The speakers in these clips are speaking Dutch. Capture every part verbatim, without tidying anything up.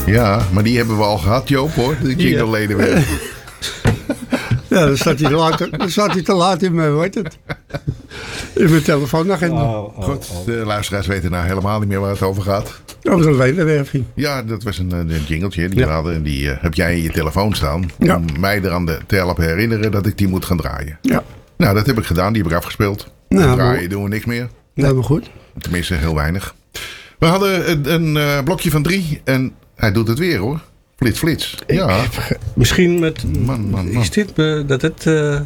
Ja, maar die hebben we al gehad, Joop, hoor. De jingle leden weer. Ja, dan staat hij te laat, dan staat hij te laat in mijn, hoe heet het? In mijn telefoonagenda. Oh, oh, Goed, oh. de luisteraars weten nou helemaal niet meer waar het over gaat. Over de wederwerving. Ja, dat was een, een jingletje die Ja. we hadden. En die uh, heb jij in je telefoon staan. Ja. Om mij eraan de, te helpen herinneren dat ik die moet gaan draaien. Ja, Nou, dat heb ik gedaan. Die heb ik afgespeeld. Nou, draaien mooi. doen we niks meer. helemaal goed. Tenminste, heel weinig. We hadden een, een uh, blokje van drie. En hij doet het weer, hoor. Flits, flits. Ja. Misschien met... Man, man, man. Is dit uh, dat het... Uh,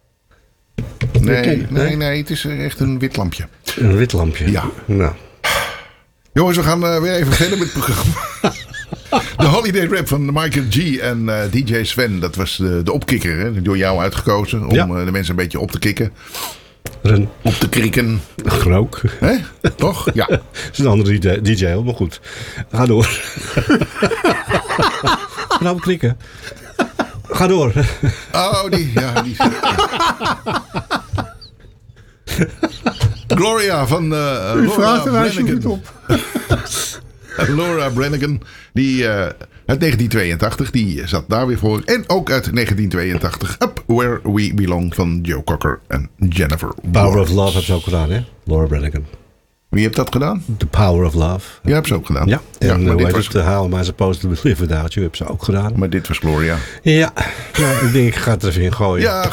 Nee, nee, nee. Het is echt een wit lampje. een wit lampje? Ja. Nou. Jongens, we gaan uh, weer even verder met het programma. De Holiday Rap van Michael G. en uh, D J Sven. Dat was de, de opkikker, hè? Door jou uitgekozen. Om Ja. uh, de mensen een beetje op te kicken. Ren. Op te krikken. Grook. Hè? Toch? Ja. Dat is een andere D J, maar goed. Ga door. Nou, krikken. Ga door. Oh, die. Ja, die. Gloria van uh, U Laura vraagt en hij zoekt het Branigan. op. Laura Branigan. Die uh, uit negentien tweeëntachtig. Die zat daar weer voor. En ook uit negentien tweeëntachtig. Up Where We Belong van Joe Cocker en Jennifer Power Lawrence. of Love heeft ze ook gedaan, hè? Laura Branigan. Wie heeft dat gedaan? The Power of Love. Jij hebt ze ook gedaan. Ja. En ja uh, maar, hoe dit heet was, het? How Am I Supposed to Live Without You? Heb ze ook gedaan. maar dit was Gloria. Ja. Nou, ik denk, ik ga het er even in gooien. Ja,